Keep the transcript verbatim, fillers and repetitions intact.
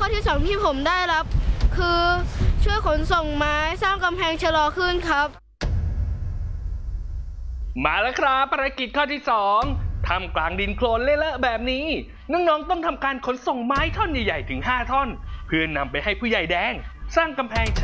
อที่สองที่ผมได้รับคือช่วยขนส่งไม้สร้างกำแพงชะลอขึ้นครับมาแล้วครับภารกิจข้อที่สองทำกลางดินโคลนเละๆแบบนี้น้องๆต้องทำการขนส่งไม้ท่อนใหญ่ๆถึงห้าท่อนเพื่อนำไปให้ผู้ใหญ่แดงสร้างกำแพง